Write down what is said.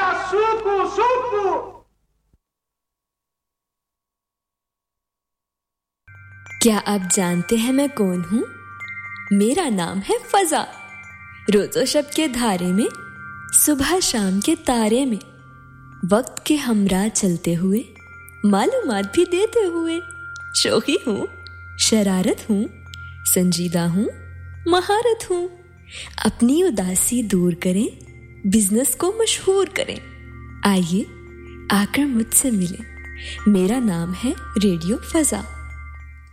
सूकू सूकू। क्या आप जानते हैं मैं कौन हूँ? मेरा नाम है फजा। रोज़ो शब के धारे में, सुबह शाम के तारे में, वक्त के हमरा चलते हुए, मालूमात भी देते हुए। शौकी हूँ, शरारत हूँ, संजीदा हूँ, महारत हूँ। अपनी उदासी दूर करें, बिजनेस को मशहूर करें। आइए आकर मुझसे मिलें। मेरा नाम है रेडियो फजा।